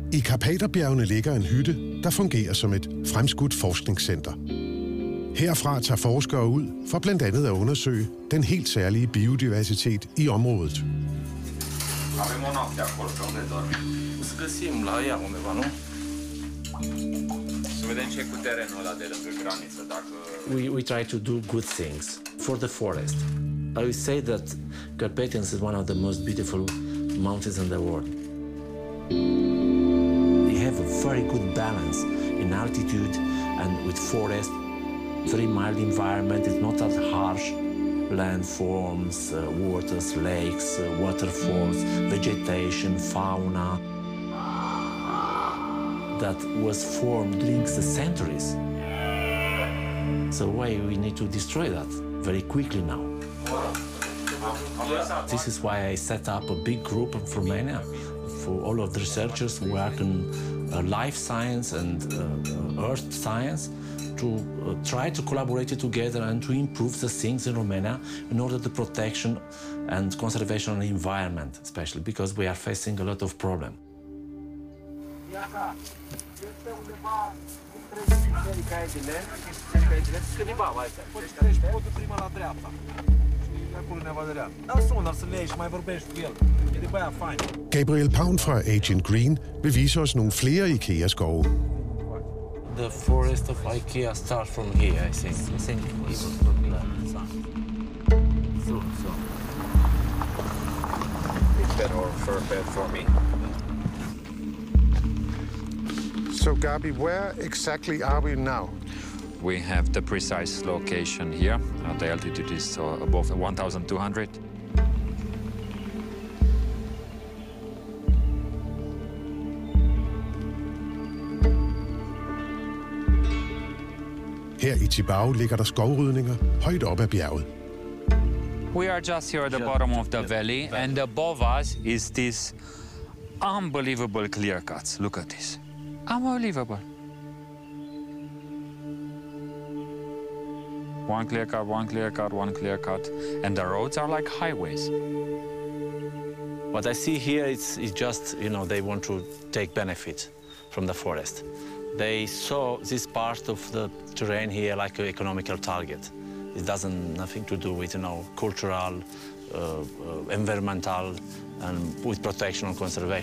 I Karpaterbjergene ligger en hytte, der fungerer som et fremskudt forskningscenter. Herfra tager forskere ud for blandt andet at undersøge den helt særlige biodiversitet i området. We try to do good things for the forest. I would say that Carpathians is one of the most beautiful mountains in the world. They have a very good balance in altitude and with forest. Very mild environment, it's not that harsh. Landforms, waters, lakes, waterfalls, vegetation, fauna that was formed during the centuries. So why we need to destroy that very quickly now? This is why I set up a big group in Romania for all of the researchers who work in life science and earth science to try to collaborate together and to improve the things in Romania in order to protection and conservation of the environment, especially because we are facing a lot of problems. Gabriel Paun fra Agent Green vil vise os nogle flere IKEA-skove. The forest of IKEA starts from here, I think. Big bed or fur bed for me. So Gabi, where exactly are we now? We have the precise location here. The altitude is above 1,200. Her i Tibau ligger der skovrydninger højt op ad bjerget. We are just here at the bottom of the valley, and above us is this unbelievable clear cuts. Look at this. Unbelievable. One clear cut, one clear cut, one clear cut, and the roads are like highways. What I see here is just, they want to take benefit from the forest. They saw this part of the terrain here like an economical target. It doesn't nothing to do with, cultural, environmental, and with protection and conservation.